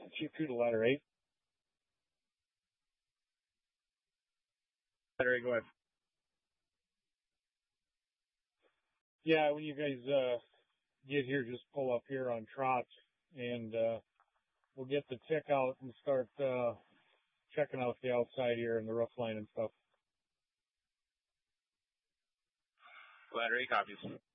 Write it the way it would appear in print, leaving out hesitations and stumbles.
Shoot through the ladder 8. Ladder 8, go ahead. Yeah, when you guys get here, just pull up here on Trot, and we'll get the tick out and start checking out the outside here and the roof line and stuff. Ladder 8 copies.